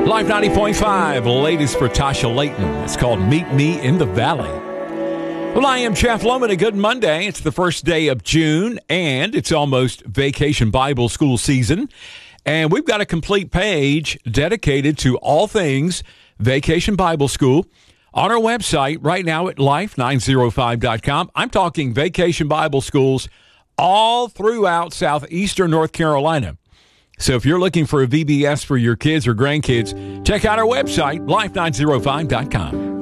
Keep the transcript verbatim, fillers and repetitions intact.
Life ninety point five, latest for Tasha Layton. It's called Meet Me in the Valley. Well, I am Jeff Loman. A good Monday. It's the first day of June, and it's almost Vacation Bible School season. And we've got a complete page dedicated to all things Vacation Bible School on our website right now at life nine oh five dot com. I'm talking Vacation Bible Schools all throughout southeastern North Carolina. So if you're looking for a V B S for your kids or grandkids, check out our website, life nine oh five dot com.